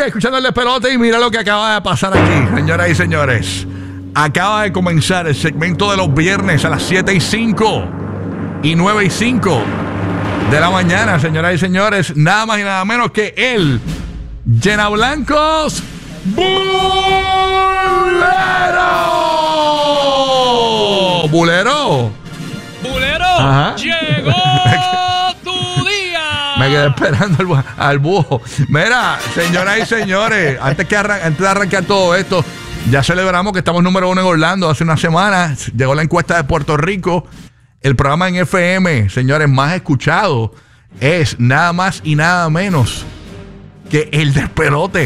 Sigue escuchando el despelote y mira lo que acaba de pasar aquí, señoras y señores. Acaba de comenzar el segmento de los viernes a las 7:05 y 9:05 de la mañana, señoras y señores. Nada más y nada menos que el Llena Blancos Bulero. ¿Bulero? ¡Bulero! Ajá. ¡Llegó tu día! Me quedé esperando al búho. Mira, señoras y señores, antes de arrancar todo esto, ya celebramos que estamos número 1 en Orlando hace una semana. Llegó la encuesta de Puerto Rico. El programa en FM, señores, más escuchado es nada más y nada menos que El Despelote.